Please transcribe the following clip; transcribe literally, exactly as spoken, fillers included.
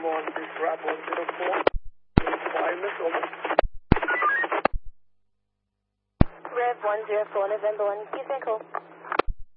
on this Bravo zero four. Wireless, over. Rev one zero four, November one, Q-Echo.